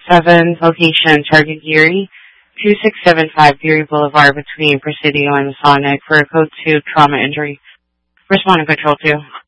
7, location Target Geary, 2675 Geary Boulevard between Presidio and Masonic for a Code 2 trauma injury. Responding Control 2.